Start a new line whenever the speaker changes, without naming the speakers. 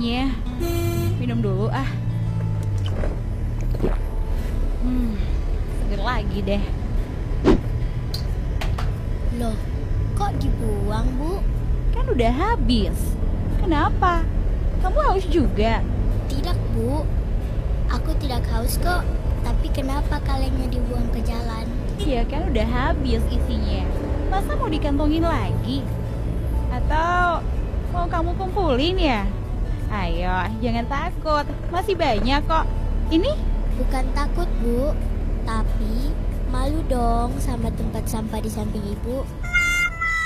kayaknya. Minum dulu ah. Seger lagi deh.
Loh, kok dibuang, Bu?
Kan udah habis. Kenapa? Kamu haus juga?
Tidak, Bu. Aku tidak haus kok. Tapi kenapa kalengnya dibuang ke jalan?
Ya kan udah habis isinya. Masa mau dikantongin lagi? Atau mau kamu kumpulin ya? Ayo, jangan takut. Masih banyak kok. Ini?
Bukan takut, Bu. Tapi malu dong sama tempat sampah di samping Ibu.